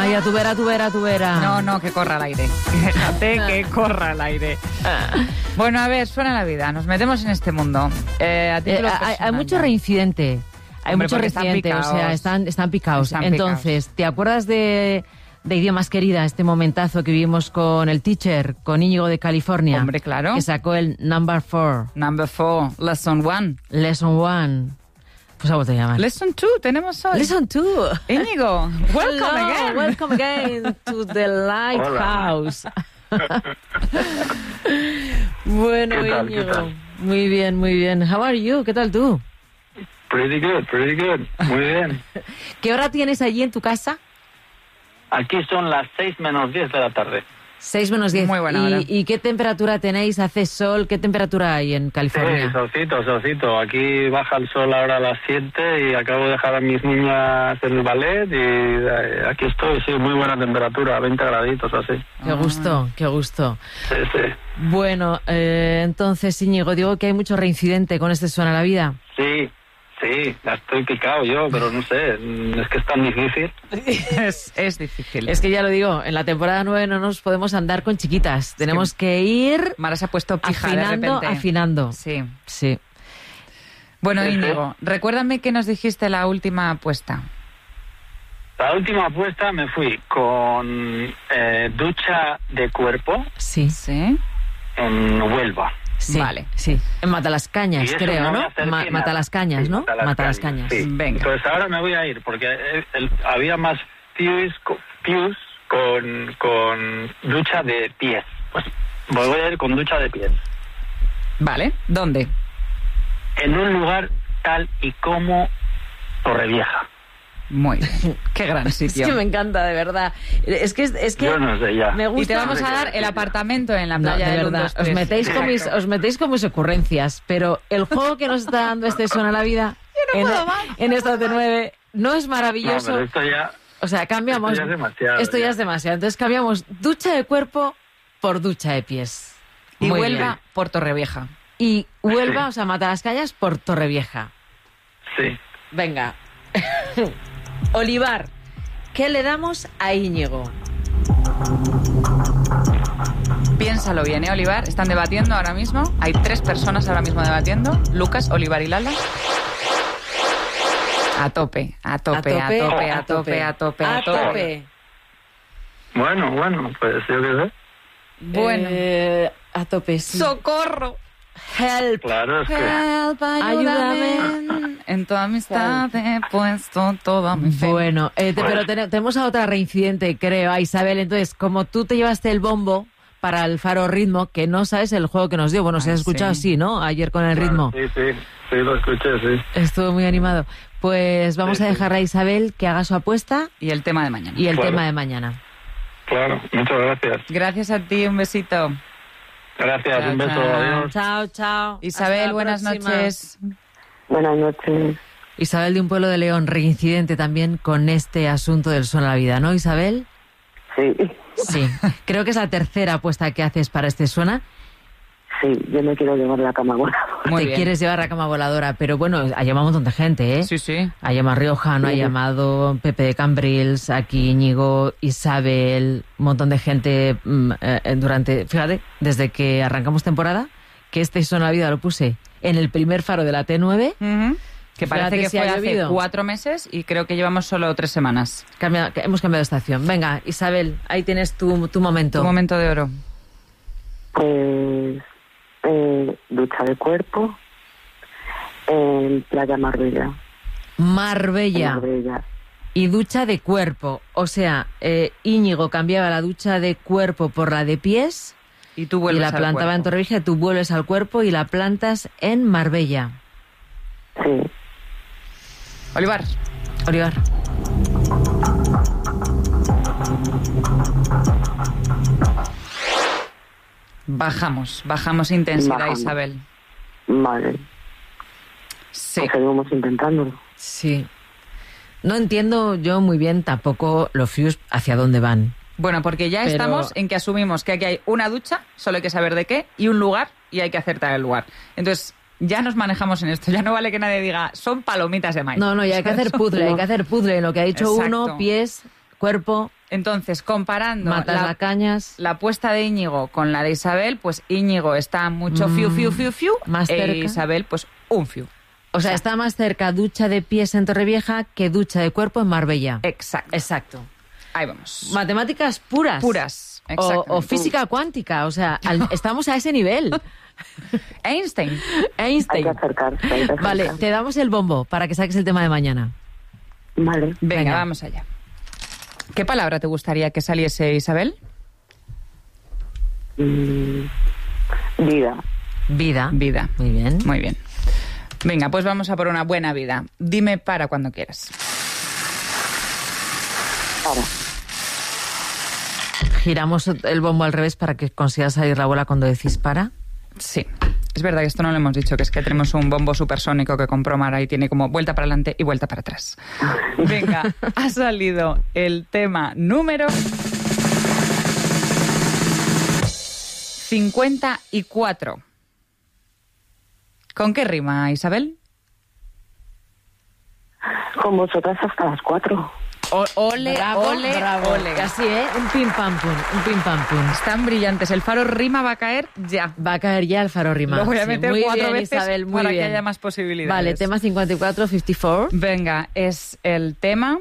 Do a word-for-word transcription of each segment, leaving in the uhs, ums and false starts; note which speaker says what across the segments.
Speaker 1: Ay, a tu vera, a tu vera, a tu vera.
Speaker 2: No, no, que corra al aire. Déjate que corra al aire. Bueno, a ver, suena la vida. Nos metemos en este mundo. Eh, a
Speaker 1: Eh, hay, hay mucho reincidente. Hay
Speaker 2: Hombre,
Speaker 1: mucho
Speaker 2: porque están
Speaker 1: reincidente, o
Speaker 2: picaos.
Speaker 1: sea, están, están picados.
Speaker 2: Están
Speaker 1: Entonces, ¿te acuerdas de, de Idiomas Querida, este momentazo que vivimos con el teacher, con Íñigo de California?
Speaker 2: Hombre, claro.
Speaker 1: Que sacó el number four.
Speaker 2: Number four, lesson one.
Speaker 1: Lesson one. Pues a vos te llaman.
Speaker 2: Lesson two, tenemos hoy.
Speaker 1: Lesson two.
Speaker 2: Íñigo, welcome
Speaker 1: Hello,
Speaker 2: again.
Speaker 1: Welcome again to the Lighthouse. Bueno,
Speaker 3: ¿Qué tal, qué
Speaker 1: Íñigo.
Speaker 3: tal?
Speaker 1: Muy bien, muy bien. How are you? ¿Qué tal tú?
Speaker 3: Pretty good, pretty good. Muy bien.
Speaker 1: ¿Qué hora tienes allí en tu casa?
Speaker 3: Aquí son las seis menos diez de la tarde.
Speaker 1: Seis menos diez.
Speaker 2: Muy buena
Speaker 1: ¿Y,
Speaker 2: hora.
Speaker 1: ¿Y qué temperatura tenéis? ¿Hace sol? ¿Qué temperatura hay en
Speaker 3: Sí,
Speaker 1: California?
Speaker 3: solcito, solcito. Aquí baja el sol ahora a las siete y acabo de dejar a mis niñas en el ballet y eh, aquí estoy, sí, muy buena temperatura, veinte graditos así.
Speaker 1: Qué gusto, qué gusto.
Speaker 3: Sí, sí.
Speaker 1: Bueno, eh, entonces, Íñigo, digo que hay mucho reincidente con este Suena la Vida.
Speaker 3: Sí, sí, ya estoy picado yo, pero no sé, mm, es que es tan difícil.
Speaker 2: Es, es difícil.
Speaker 1: Es que ya lo digo, en la temporada nueve no nos podemos andar con chiquitas. Tenemos que ir
Speaker 2: Mara se ha puesto pija de
Speaker 1: afinando,
Speaker 2: repente.
Speaker 1: afinando.
Speaker 2: Sí.
Speaker 1: Sí.
Speaker 2: Bueno,
Speaker 3: Sí, sí.
Speaker 2: Íñigo, recuérdame que nos dijiste la última apuesta.
Speaker 3: La última apuesta me fui con eh, ducha de cuerpo
Speaker 1: Sí.
Speaker 2: ¿Sí?
Speaker 3: en Huelva.
Speaker 1: Sí,
Speaker 2: Vale.
Speaker 1: sí. En Matalascañas,
Speaker 3: Y eso
Speaker 1: creo,
Speaker 3: no
Speaker 1: ¿no?
Speaker 3: voy a hacer
Speaker 1: Ma-
Speaker 3: que
Speaker 1: Matalascañas,
Speaker 3: nada.
Speaker 1: ¿no?
Speaker 3: Sí, Matalascañas,
Speaker 1: Matalascañas.
Speaker 3: sí.
Speaker 2: Venga.
Speaker 3: Pues ahora me voy a ir porque el- el- había más pews, co- pews con, con ducha de pies. Pues me voy a ir con ducha de pies.
Speaker 2: Vale, ¿dónde?
Speaker 3: En un lugar tal y como Torrevieja.
Speaker 2: Muy bien. Qué gran
Speaker 1: Es
Speaker 2: sitio.
Speaker 1: que me encanta, de verdad. Es que, es que
Speaker 3: Yo no sé ya.
Speaker 1: me gusta.
Speaker 2: Y te vamos a
Speaker 3: No sé
Speaker 2: dar
Speaker 3: qué
Speaker 2: el
Speaker 3: decir.
Speaker 2: apartamento en la
Speaker 1: No,
Speaker 2: playa
Speaker 1: de
Speaker 2: de
Speaker 1: verdad,
Speaker 2: Londres
Speaker 1: os
Speaker 2: tres.
Speaker 1: metéis, con mis,
Speaker 2: Exacto.
Speaker 1: os metéis con mis ocurrencias, pero el juego que nos está dando este Suena la Vida en, en esta T nueve no es
Speaker 3: No,
Speaker 1: maravilloso.
Speaker 3: pero esto ya...
Speaker 1: O sea, cambiamos.
Speaker 3: Esto ya es demasiado,
Speaker 1: Esto ya
Speaker 3: ya.
Speaker 1: es demasiado. Entonces cambiamos ducha de cuerpo por ducha de pies.
Speaker 2: Y
Speaker 1: Muy
Speaker 2: Huelva
Speaker 1: bien.
Speaker 2: por Torrevieja.
Speaker 1: Y Huelva,
Speaker 3: Sí.
Speaker 1: o sea, Matalascañas por Torrevieja.
Speaker 3: Sí.
Speaker 1: Venga. Olivar, ¿qué le damos a Íñigo?
Speaker 2: Piénsalo bien, ¿eh, Olivar? Están debatiendo ahora mismo. Hay tres personas ahora mismo debatiendo. Lucas, Olivar y Lala. A tope, a tope, a tope, a tope, a tope, a tope.
Speaker 3: Bueno, bueno, pues yo qué sé.
Speaker 2: Bueno.
Speaker 1: Eh, a tope, sí.
Speaker 2: ¡Socorro!
Speaker 1: Help.
Speaker 3: Claro, es que...
Speaker 2: Help, ayúdame. En tu amistad he puesto toda mi fe.
Speaker 1: Bueno, eh, te- pero ten- tenemos a otra reincidente, creo, a Isabel. Entonces, como tú te llevaste el bombo para el Faro Ritmo, que no sabes el juego que nos dio. Bueno, si
Speaker 2: Ay,
Speaker 1: has escuchado,
Speaker 2: sí.
Speaker 1: sí, ¿no? Ayer con el ritmo.
Speaker 3: Sí, sí, sí, lo escuché, sí.
Speaker 1: Estuvo muy animado. Pues vamos
Speaker 3: Sí,
Speaker 1: a
Speaker 3: sí.
Speaker 1: dejar a Isabel que haga su apuesta
Speaker 2: Y el tema de mañana.
Speaker 1: y el
Speaker 3: Claro.
Speaker 1: tema de mañana.
Speaker 3: Claro, muchas gracias.
Speaker 2: Gracias a ti, un besito.
Speaker 3: Gracias,
Speaker 2: Chao,
Speaker 3: un beso,
Speaker 2: chao.
Speaker 3: adiós.
Speaker 1: Chao, chao. Hasta
Speaker 2: Isabel,
Speaker 1: la
Speaker 2: buenas
Speaker 1: próxima.
Speaker 2: noches.
Speaker 4: Buenas noches.
Speaker 1: Isabel de un pueblo de León, reincidente también con este asunto del Suena la Vida, ¿no, Isabel?
Speaker 4: Sí,
Speaker 1: Sí. Creo que es la tercera apuesta que haces para este Suena.
Speaker 4: sí, yo me quiero llevar la cama voladora.
Speaker 2: Muy
Speaker 1: Te
Speaker 2: bien.
Speaker 1: quieres llevar a cama voladora, pero bueno, ha llamado un montón de gente, ¿eh?
Speaker 2: Sí, sí.
Speaker 1: Ha llamado Riojano, ha llamado Pepe de Cambrils, aquí Íñigo, Isabel, un montón de gente mm, eh, durante, fíjate, desde que arrancamos temporada, que este Suena la Vida lo puse en el primer faro de la T nueve.
Speaker 2: Ujú. Que
Speaker 1: Fíjate
Speaker 2: parece que
Speaker 1: si
Speaker 2: fue
Speaker 1: ha
Speaker 2: hace
Speaker 1: llovido.
Speaker 2: cuatro meses y creo que llevamos solo tres semanas.
Speaker 1: Cambia- hemos cambiado de estación. Venga, Isabel, ahí tienes tu, tu momento.
Speaker 2: Tu momento de oro.
Speaker 4: Pues eh, ducha de cuerpo en Playa Marbella. en
Speaker 1: Marbella
Speaker 4: Marbella.
Speaker 1: y ducha de cuerpo. O sea, eh, Íñigo cambiaba la ducha de cuerpo por la de pies
Speaker 2: Y tú
Speaker 1: y
Speaker 2: vuelves
Speaker 1: la
Speaker 2: al
Speaker 1: plantaba en
Speaker 2: cuerpo.
Speaker 1: Torrevieja, tú vuelves al cuerpo y la plantas en Marbella.
Speaker 4: Sí,
Speaker 2: Olivar.
Speaker 1: Olivar.
Speaker 2: Bajamos, bajamos intensidad,
Speaker 4: Bajamos.
Speaker 2: Isabel.
Speaker 4: vale.
Speaker 2: Sí.
Speaker 4: Pues seguimos intentándolo.
Speaker 1: Sí. No entiendo yo muy bien tampoco los fius hacia dónde van.
Speaker 2: Bueno, porque ya
Speaker 1: Pero-
Speaker 2: estamos en que asumimos que aquí hay una ducha, solo hay que saber de qué, y un lugar, y hay que acertar el lugar. Entonces, ya nos manejamos en esto. Ya no vale que nadie diga, son palomitas de maíz.
Speaker 1: No, no, ya hay que hacer puzzle, hay que hacer puzzle. En lo que ha dicho
Speaker 2: Exacto.
Speaker 1: uno, pies, cuerpo,
Speaker 2: Entonces, comparando
Speaker 1: matas
Speaker 2: la,
Speaker 1: las cañas.
Speaker 2: la apuesta de Íñigo con la de Isabel, pues Íñigo está mucho fiu, fiu, fiu, fiu,
Speaker 1: más
Speaker 2: e
Speaker 1: cerca.
Speaker 2: Isabel, pues un fiu.
Speaker 1: O sea, está más cerca ducha de pies en Torrevieja que ducha de cuerpo en Marbella.
Speaker 2: Exacto.
Speaker 1: Exacto.
Speaker 2: Ahí vamos.
Speaker 1: Matemáticas puras.
Speaker 2: Puras.
Speaker 1: O,
Speaker 2: Exactamente.
Speaker 1: o física cuántica. O sea, al- estamos a ese nivel.
Speaker 2: Einstein.
Speaker 4: Hay
Speaker 1: Einstein.
Speaker 4: que acercarse. Hay que
Speaker 1: Vale,
Speaker 4: acercarse.
Speaker 1: te damos el bombo para que saques el tema de mañana.
Speaker 4: Vale.
Speaker 2: Venga,
Speaker 1: Venga.
Speaker 2: vamos allá. ¿Qué palabra te gustaría que saliese, Isabel?
Speaker 4: Mm, vida.
Speaker 1: Vida.
Speaker 2: Vida.
Speaker 1: Muy bien.
Speaker 2: Muy bien. Venga, pues vamos a por una buena vida. Dime para cuando quieras.
Speaker 4: Para.
Speaker 1: Giramos el bombo al revés para que consigas salir la bola cuando decís para.
Speaker 2: Sí. Es verdad que esto no lo hemos dicho, que es que tenemos un bombo supersónico que compró Mara y tiene como vuelta para adelante y vuelta para atrás. Venga, ha salido el tema número cincuenta y cuatro. ¿Con qué rima, Isabel?
Speaker 4: Con vosotras hasta las cuatro.
Speaker 2: O- ole,
Speaker 1: Bravo,
Speaker 2: ole,
Speaker 1: bravo.
Speaker 2: ole.
Speaker 1: Así, ¿eh? Un pim pam pum, un pim pam pum.
Speaker 2: Están brillantes. El faro rima va a caer ya.
Speaker 1: Va a caer ya el faro rima.
Speaker 2: Lo voy a
Speaker 1: Sí,
Speaker 2: meter
Speaker 1: muy
Speaker 2: cuatro
Speaker 1: bien,
Speaker 2: veces
Speaker 1: Isabel, muy
Speaker 2: para
Speaker 1: bien.
Speaker 2: que haya más posibilidades.
Speaker 1: Vale, tema cincuenta y cuatro, cincuenta y cuatro.
Speaker 2: Venga, es el tema...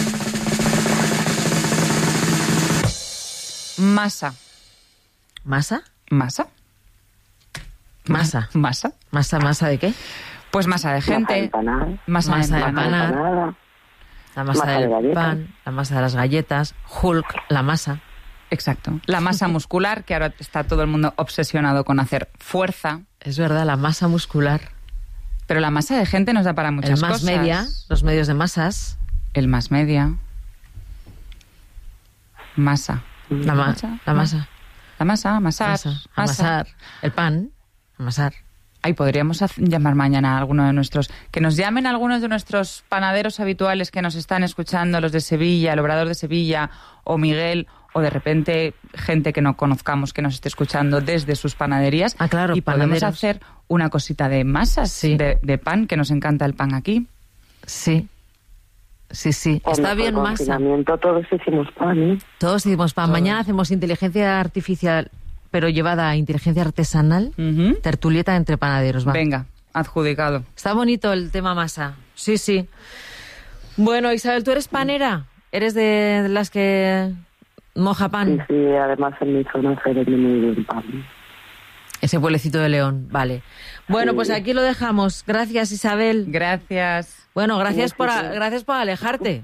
Speaker 2: Masa.
Speaker 1: ¿Masa?
Speaker 2: ¿Masa?
Speaker 1: Masa.
Speaker 2: ¿Masa?
Speaker 1: ¿Masa, masa de qué?
Speaker 2: Pues masa de
Speaker 4: Masa de
Speaker 2: gente.
Speaker 4: empanada.
Speaker 2: Masa,
Speaker 1: Masa de
Speaker 2: de empanada.
Speaker 1: empanada.
Speaker 4: Empanada.
Speaker 1: La masa,
Speaker 4: Masa de
Speaker 1: del
Speaker 4: galletas.
Speaker 1: pan, la masa de las galletas, Hulk, la masa.
Speaker 2: Exacto. La masa muscular, que ahora está todo el mundo obsesionado con hacer fuerza.
Speaker 1: Es verdad, la masa muscular.
Speaker 2: Pero la masa de gente nos da para muchas
Speaker 1: El más
Speaker 2: cosas.
Speaker 1: media, los medios de masas.
Speaker 2: El más media. Masa.
Speaker 1: La, ma-
Speaker 2: Masa.
Speaker 1: la masa.
Speaker 2: La masa, amasar.
Speaker 1: masa.
Speaker 2: masa.
Speaker 1: Amasar. El pan. Amasar.
Speaker 2: Ay, podríamos haz- llamar mañana a alguno de nuestros... Que nos llamen algunos de nuestros panaderos habituales que nos están escuchando, los de Sevilla, el Obrador de Sevilla, o Miguel, o de repente gente que no conozcamos que nos esté escuchando desde sus panaderías.
Speaker 1: Ah, claro,
Speaker 2: y podemos
Speaker 1: panaderos.
Speaker 2: hacer una cosita de masas,
Speaker 1: Sí.
Speaker 2: de, de pan, que nos encanta el pan aquí.
Speaker 1: Sí. Sí, sí.
Speaker 4: Cuando
Speaker 1: Está
Speaker 4: fue
Speaker 1: bien
Speaker 4: el
Speaker 1: masa.
Speaker 4: confinamiento todos hicimos pan, ¿eh?
Speaker 1: Todos hicimos pan.
Speaker 2: Todos.
Speaker 1: Mañana hacemos inteligencia artificial, pero llevada a inteligencia artesanal.
Speaker 2: Ujú.
Speaker 1: Tertulieta entre panaderos. Va.
Speaker 2: Venga, adjudicado.
Speaker 1: Está bonito el tema masa. Sí, sí. Bueno, Isabel, ¿tú eres panera? ¿Eres de las que moja
Speaker 4: Sí,
Speaker 1: pan?
Speaker 4: sí, además en mi zona se vende muy bien pan.
Speaker 1: Ese pueblecito de León, vale. Bueno,
Speaker 4: Sí.
Speaker 1: pues aquí lo dejamos. Gracias, Isabel.
Speaker 2: Gracias.
Speaker 1: Bueno, gracias
Speaker 4: Sí,
Speaker 1: por,
Speaker 4: sí,
Speaker 1: a-
Speaker 4: sí.
Speaker 1: gracias por alejarte.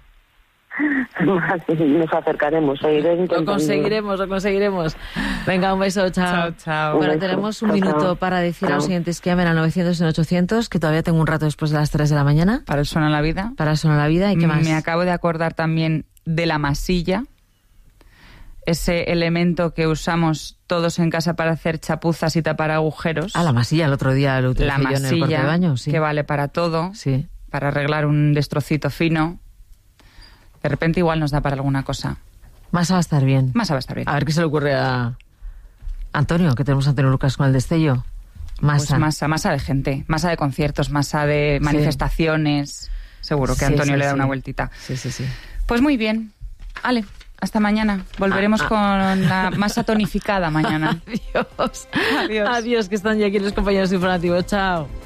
Speaker 4: Nos acercaremos, seguiré
Speaker 1: Lo
Speaker 4: intentando.
Speaker 1: conseguiremos, lo conseguiremos. Venga, un beso, chao.
Speaker 2: Chao, chao.
Speaker 1: Bueno,
Speaker 4: Un beso.
Speaker 1: tenemos un
Speaker 4: Chao,
Speaker 1: minuto
Speaker 4: chao.
Speaker 1: para decir a los
Speaker 4: Chao.
Speaker 1: siguientes que llamen al novecientos en ochocientos, que todavía tengo un rato después de las tres de la mañana
Speaker 2: Para el Suena la Vida.
Speaker 1: para sonar la vida. ¿Y qué más?
Speaker 2: Me acabo de acordar también de la masilla, ese elemento que usamos todos en casa para hacer chapuzas y tapar agujeros.
Speaker 1: Ah, la masilla, el otro día lo utilicé
Speaker 2: La
Speaker 1: yo en el cuarto de
Speaker 2: masilla,
Speaker 1: baño. Sí.
Speaker 2: que vale para todo,
Speaker 1: Sí.
Speaker 2: para arreglar un destrocito fino. De repente igual nos da para alguna cosa.
Speaker 1: Masa va a estar bien.
Speaker 2: Masa va a estar bien.
Speaker 1: A ver qué se le ocurre a Antonio, que tenemos a Antonio Lucas con el destello. Masa.
Speaker 2: Pues masa, masa de gente, masa de conciertos, masa de
Speaker 1: Sí.
Speaker 2: manifestaciones. Seguro que
Speaker 1: Sí,
Speaker 2: Antonio
Speaker 1: sí,
Speaker 2: le da
Speaker 1: sí.
Speaker 2: una vueltita.
Speaker 1: Sí, sí, sí.
Speaker 2: Pues muy bien. Ale, hasta mañana. Volveremos
Speaker 1: Ah, ah.
Speaker 2: con la masa tonificada mañana.
Speaker 1: Adiós.
Speaker 2: Adiós.
Speaker 1: Adiós, que están ya aquí los compañeros informativos. Chao.